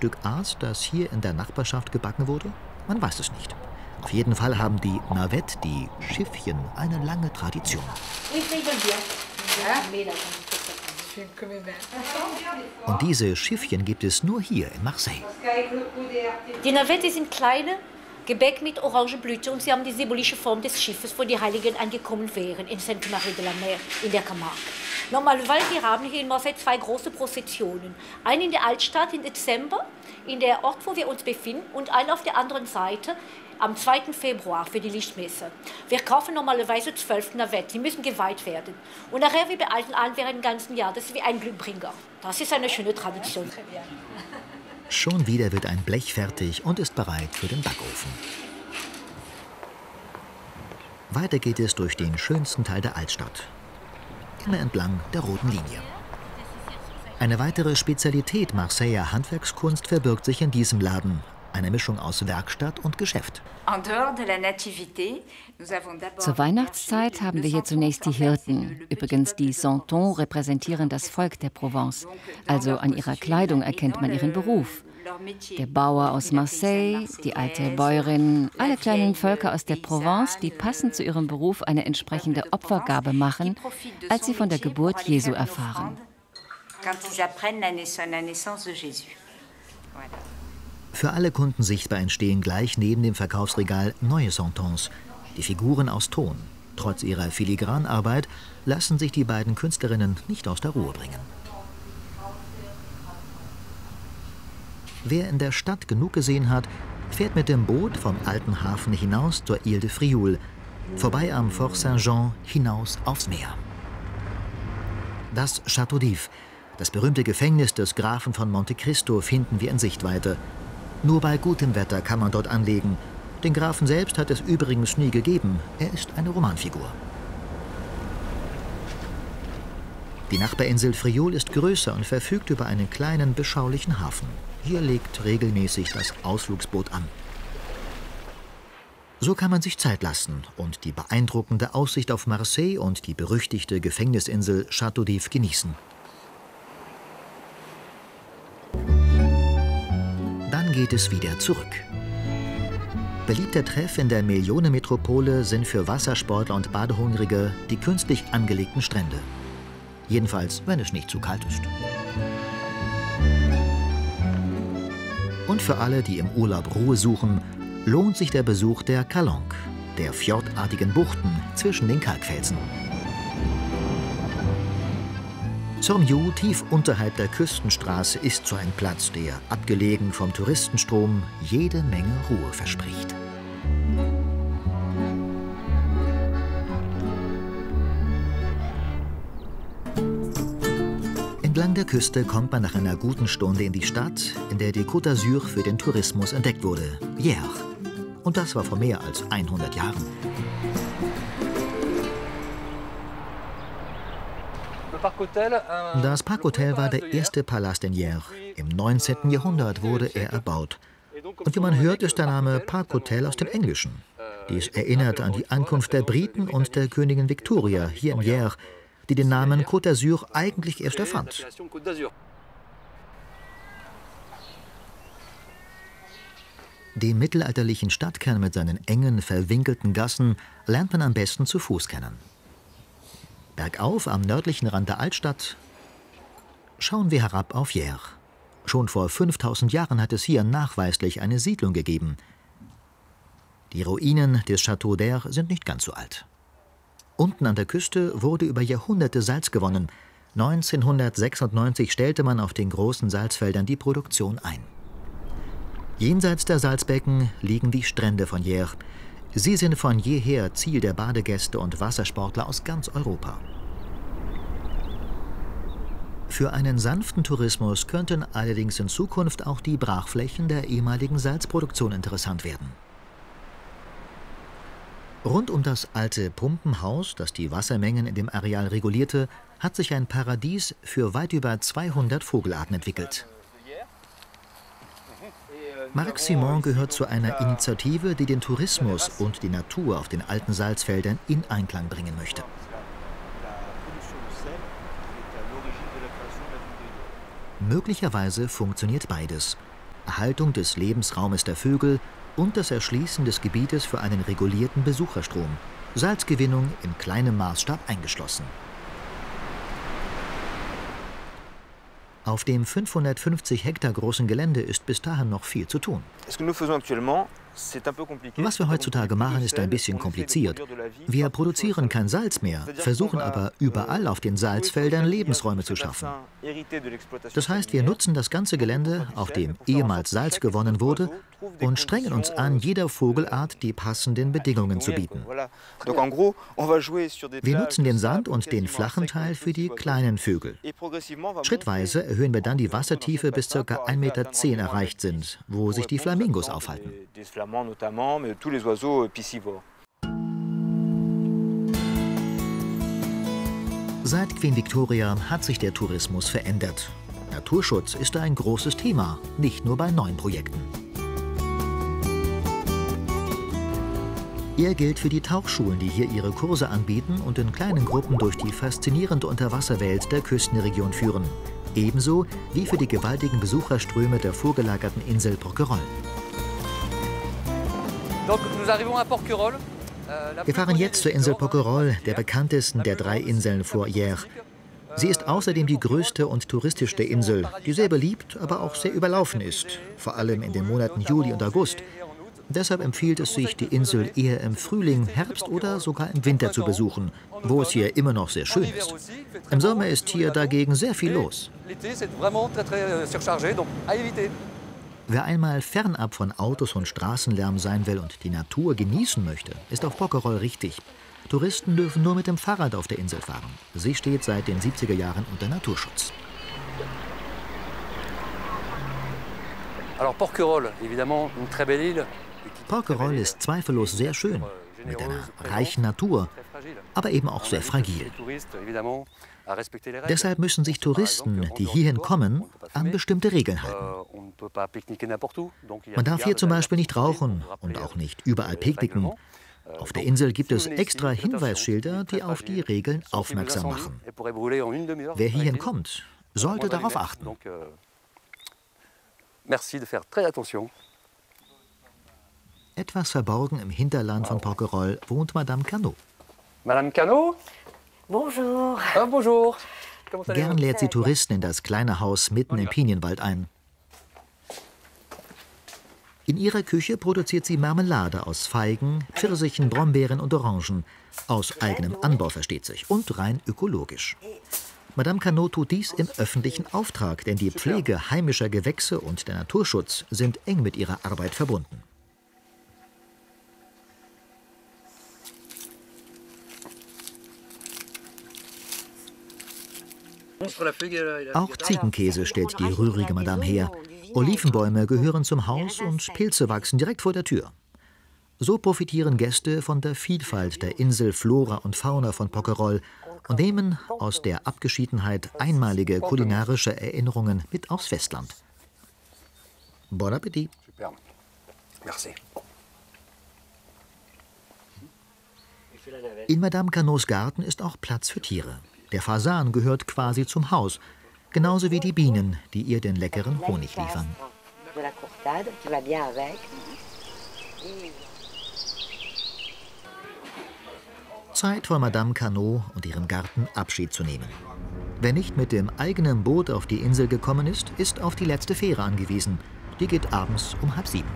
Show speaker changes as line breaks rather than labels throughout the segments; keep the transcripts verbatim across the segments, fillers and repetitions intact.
Stück Aas, das hier in der Nachbarschaft gebacken wurde? Man weiß es nicht. Auf jeden Fall haben die Navette, die Schiffchen, eine lange Tradition. Und diese Schiffchen gibt es nur hier in Marseille.
Die Navette sind kleine Gebäck mit Orangenblüte und sie haben die symbolische Form des Schiffes, wo die Heiligen angekommen wären, in Sainte-Marie de la Mer, in der Camargue. Normalerweise wir haben hier in Marseille zwei große Prozessionen. Eine in der Altstadt im Dezember, in der Ort, wo wir uns befinden, und eine auf der anderen Seite am zweiten Februar für die Lichtmesse. Wir kaufen normalerweise zwölf Navettes, die müssen geweiht werden. Und nachher, wir behalten allen während dem ganzen Jahr. Das ist wie ein Glückbringer. Das ist eine schöne Tradition.
Schon wieder wird ein Blech fertig und ist bereit für den Backofen. Weiter geht es durch den schönsten Teil der Altstadt. Immer entlang der roten Linie. Eine weitere Spezialität Marseiller Handwerkskunst verbirgt sich in diesem Laden. Eine Mischung aus Werkstatt und Geschäft.
Zur Weihnachtszeit haben wir hier zunächst die Hirten. Übrigens, die Santons repräsentieren das Volk der Provence. Also an ihrer Kleidung erkennt man ihren Beruf. Der Bauer aus Marseille, die alte Bäuerin, alle kleinen Völker aus der Provence, die passend zu ihrem Beruf eine entsprechende Opfergabe machen, als sie von der Geburt Jesu erfahren.
Für alle Kunden sichtbar entstehen gleich neben dem Verkaufsregal neue Santons, die Figuren aus Ton. Trotz ihrer Filigranarbeit lassen sich die beiden Künstlerinnen nicht aus der Ruhe bringen. Wer in der Stadt genug gesehen hat, fährt mit dem Boot vom alten Hafen hinaus zur Ile de Frioul, vorbei am Fort Saint-Jean hinaus aufs Meer. Das Château d'If, das berühmte Gefängnis des Grafen von Monte Cristo, finden wir in Sichtweite. Nur bei gutem Wetter kann man dort anlegen. Den Grafen selbst hat es übrigens nie gegeben. Er ist eine Romanfigur. Die Nachbarinsel Frioul ist größer und verfügt über einen kleinen, beschaulichen Hafen. Hier legt regelmäßig das Ausflugsboot an. So kann man sich Zeit lassen und die beeindruckende Aussicht auf Marseille und die berüchtigte Gefängnisinsel Château d'If genießen. Dann geht es wieder zurück. Beliebter Treff in der Millionenmetropole sind für Wassersportler und Badehungrige die künstlich angelegten Strände. Jedenfalls, wenn es nicht zu kalt ist. Und für alle, die im Urlaub Ruhe suchen, lohnt sich der Besuch der Calanque, der fjordartigen Buchten zwischen den Kalkfelsen. Sormiou, tief unterhalb der Küstenstraße, ist so ein Platz, der, abgelegen vom Touristenstrom, jede Menge Ruhe verspricht. Entlang der Küste kommt man nach einer guten Stunde in die Stadt, in der die Côte d'Azur für den Tourismus entdeckt wurde, Hyères. Und das war vor mehr als hundert Jahren. Das Parkhotel war der erste Palast in Hyères. Im neunzehnten Jahrhundert wurde er erbaut. Und wie man hört, ist der Name Parkhotel aus dem Englischen. Dies erinnert an die Ankunft der Briten und der Königin Victoria hier in Hyères, die den Namen Côte d'Azur eigentlich erst erfand. Den mittelalterlichen Stadtkern mit seinen engen, verwinkelten Gassen lernt man am besten zu Fuß kennen. Bergauf am nördlichen Rand der Altstadt schauen wir herab auf Hyères. Schon vor fünftausend Jahren hat es hier nachweislich eine Siedlung gegeben. Die Ruinen des Château d'Air sind nicht ganz so alt. Unten an der Küste wurde über Jahrhunderte Salz gewonnen. neunzehnhundertsechsundneunzig stellte man auf den großen Salzfeldern die Produktion ein. Jenseits der Salzbecken liegen die Strände von Hyères. Sie sind von jeher Ziel der Badegäste und Wassersportler aus ganz Europa. Für einen sanften Tourismus könnten allerdings in Zukunft auch die Brachflächen der ehemaligen Salzproduktion interessant werden. Rund um das alte Pumpenhaus, das die Wassermengen in dem Areal regulierte, hat sich ein Paradies für weit über zweihundert Vogelarten entwickelt. Marc Simon gehört zu einer Initiative, die den Tourismus und die Natur auf den alten Salzfeldern in Einklang bringen möchte. Möglicherweise funktioniert beides. Erhaltung des Lebensraumes der Vögel und das Erschließen des Gebietes für einen regulierten Besucherstrom. Salzgewinnung in kleinem Maßstab eingeschlossen. Auf dem fünfhundertfünfzig Hektar großen Gelände ist bis dahin noch viel zu tun. Was wir heutzutage machen, ist ein bisschen kompliziert. Wir produzieren kein Salz mehr, versuchen aber überall auf den Salzfeldern Lebensräume zu schaffen. Das heißt, wir nutzen das ganze Gelände, auf dem ehemals Salz gewonnen wurde, und strengen uns an, jeder Vogelart die passenden Bedingungen zu bieten. Wir nutzen den Sand und den flachen Teil für die kleinen Vögel. Schrittweise erhöhen wir dann die Wassertiefe, bis ca. ein Meter zehn erreicht sind, wo sich die Flamingos aufhalten. Seit Queen Victoria hat sich der Tourismus verändert. Naturschutz ist ein großes Thema, nicht nur bei neuen Projekten. Er gilt für die Tauchschulen, die hier ihre Kurse anbieten und in kleinen Gruppen durch die faszinierende Unterwasserwelt der Küstenregion führen. Ebenso wie für die gewaltigen Besucherströme der vorgelagerten Insel Porquerolles. Wir fahren jetzt zur Insel Porquerolles, der bekanntesten der drei Inseln vor Hyères. Sie ist außerdem die größte und touristischste Insel, die sehr beliebt, aber auch sehr überlaufen ist, vor allem in den Monaten Juli und August. Deshalb empfiehlt es sich, die Insel eher im Frühling, Herbst oder sogar im Winter zu besuchen, wo es hier immer noch sehr schön ist. Im Sommer ist hier dagegen sehr viel los. Wer einmal fernab von Autos und Straßenlärm sein will und die Natur genießen möchte, ist auf Porquerolles richtig. Touristen dürfen nur mit dem Fahrrad auf der Insel fahren. Sie steht seit den siebziger Jahren unter Naturschutz.
Alors Porquerolles, évidemment, une très belle île.
Porquerolles ist zweifellos sehr schön, mit einer reichen Natur, aber eben auch sehr fragil. Deshalb müssen sich Touristen, die hierhin kommen, an bestimmte Regeln halten. Man darf hier zum Beispiel nicht rauchen und auch nicht überall picknicken. Auf der Insel gibt es extra Hinweisschilder, die auf die Regeln aufmerksam machen. Wer hierhin kommt, sollte darauf achten.
Merci de faire très attention.
Etwas verborgen im Hinterland von Porquerolles wohnt Madame Canot.
Madame Canot?
Bonjour.
Ah, bonjour.
Gern lädt sie Touristen in das kleine Haus mitten im Pinienwald ein. In ihrer Küche produziert sie Marmelade aus Feigen, Pfirsichen, Brombeeren und Orangen. Aus eigenem Anbau, versteht sich, und rein ökologisch. Madame Canot tut dies im öffentlichen Auftrag, denn die Pflege heimischer Gewächse und der Naturschutz sind eng mit ihrer Arbeit verbunden. Auch Ziegenkäse stellt die rührige Madame her. Olivenbäume gehören zum Haus und Pilze wachsen direkt vor der Tür. So profitieren Gäste von der Vielfalt der Insel, Flora und Fauna von Porquerolles und nehmen aus der Abgeschiedenheit einmalige kulinarische Erinnerungen mit aufs Festland. Bon Appetit!
Merci.
In Madame Canots Garten ist auch Platz für Tiere. Der Fasan gehört quasi zum Haus, genauso wie die Bienen, die ihr den leckeren Honig liefern. Zeit von Madame Canot und ihrem Garten Abschied zu nehmen. Wer nicht mit dem eigenen Boot auf die Insel gekommen ist, ist auf die letzte Fähre angewiesen. Die geht abends um halb sieben.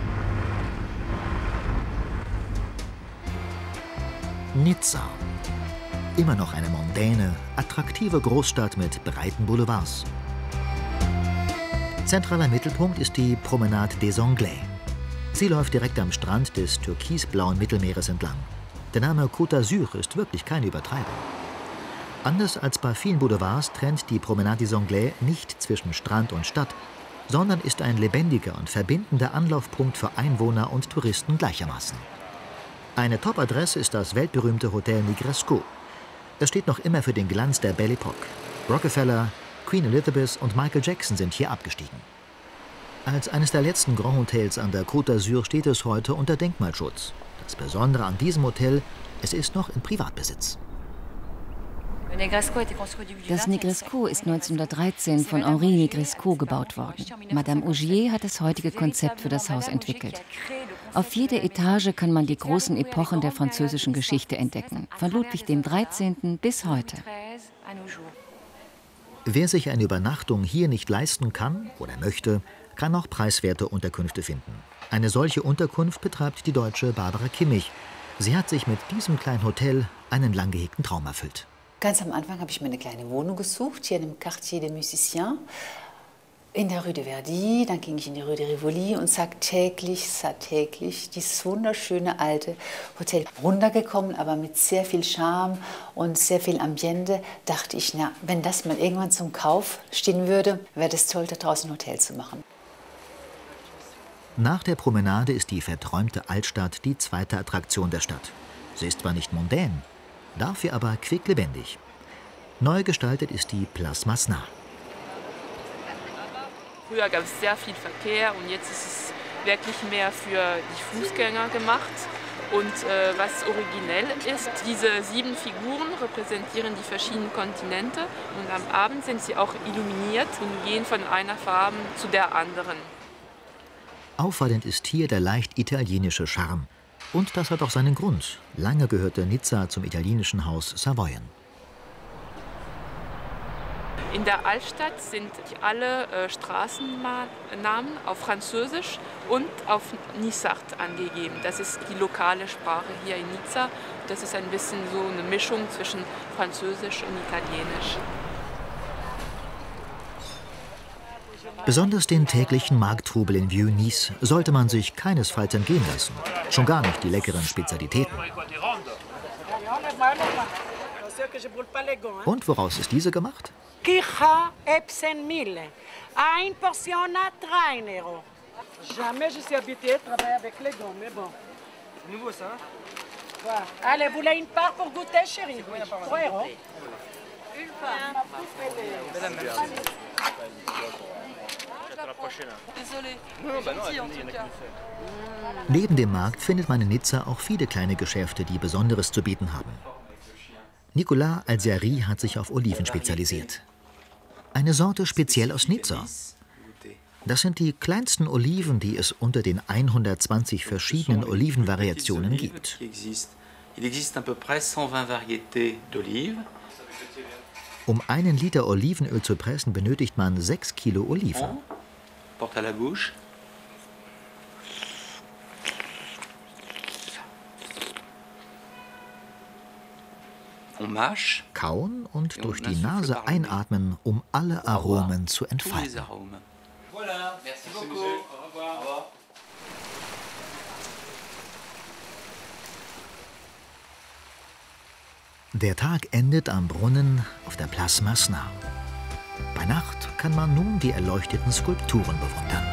Nizza. Immer noch eine mondäne, attraktive Großstadt mit breiten Boulevards. Zentraler Mittelpunkt ist die Promenade des Anglais. Sie läuft direkt am Strand des türkisblauen Mittelmeeres entlang. Der Name Côte d'Azur ist wirklich keine Übertreibung. Anders als bei vielen Boulevards trennt die Promenade des Anglais nicht zwischen Strand und Stadt, sondern ist ein lebendiger und verbindender Anlaufpunkt für Einwohner und Touristen gleichermaßen. Eine Top-Adresse ist das weltberühmte Hotel Negresco. Es steht noch immer für den Glanz der Belle Époque. Rockefeller, Queen Elizabeth und Michael Jackson sind hier abgestiegen. Als eines der letzten Grand Hotels an der Côte d'Azur steht es heute unter Denkmalschutz. Das Besondere an diesem Hotel, es ist noch in Privatbesitz.
Das Negresco ist neunzehnhundertdreizehn von Henri Negresco gebaut worden. Madame Augier hat das heutige Konzept für das Haus entwickelt. Auf jeder Etage kann man die großen Epochen der französischen Geschichte entdecken, von Ludwig dem dreizehnten bis heute.
Wer sich eine Übernachtung hier nicht leisten kann oder möchte, kann auch preiswerte Unterkünfte finden. Eine solche Unterkunft betreibt die Deutsche Barbara Kimmich. Sie hat sich mit diesem kleinen Hotel einen lang gehegten Traum erfüllt.
Ganz am Anfang habe ich mir eine kleine Wohnung gesucht, hier im Quartier des Musiciens, in der Rue de Verdi. Dann ging ich in die Rue de Rivoli und sah täglich, sah täglich dieses wunderschöne alte Hotel. Runtergekommen, aber mit sehr viel Charme und sehr viel Ambiente, dachte ich, na, wenn das mal irgendwann zum Kauf stehen würde, wäre das toll, da draußen ein Hotel zu machen.
Nach der Promenade ist die verträumte Altstadt die zweite Attraktion der Stadt. Sie ist zwar nicht mondän, dafür aber quicklebendig. Neu gestaltet ist die Place Massenas.
Früher gab es sehr viel Verkehr und jetzt ist es wirklich mehr für die Fußgänger gemacht. Und äh, was originell ist, diese sieben Figuren repräsentieren die verschiedenen Kontinente und am Abend sind sie auch illuminiert und gehen von einer Farbe zu der anderen.
Auffallend ist hier der leicht italienische Charme. Und das hat auch seinen Grund. Lange gehörte Nizza zum italienischen Haus Savoyen.
In der Altstadt sind alle äh, Straßennamen auf Französisch und auf Nizart angegeben. Das ist die lokale Sprache hier in Nizza. Das ist ein bisschen so eine Mischung zwischen Französisch und Italienisch.
Besonders den täglichen Markttrubel in Vieux-Nice sollte man sich keinesfalls entgehen lassen. Schon gar nicht die leckeren Spezialitäten. Und woraus ist diese gemacht?
Quicha Epsen Mille. Une portion à trois euros. Jamais je suis habituée à travailler avec les gants, mais bon. C'est nouveau ça? Voilà. Allez, vous voulez une part pour goûter, chérie? trois euros. Une part.
Neben dem Markt findet man in Nizza auch viele kleine Geschäfte, die Besonderes zu bieten haben. Nicolas Alzieri hat sich auf Oliven spezialisiert. Eine Sorte speziell aus Nizza. Das sind die kleinsten Oliven, die es unter den hundertzwanzig verschiedenen Olivenvariationen gibt. Um einen Liter Olivenöl zu pressen, benötigt man sechs Kilo Oliven. Kauen und durch die Nase einatmen, um alle Aromen zu entfalten. Der Tag endet am Brunnen auf der Place Massenas. Bei Nacht kann man nun die erleuchteten Skulpturen bewundern.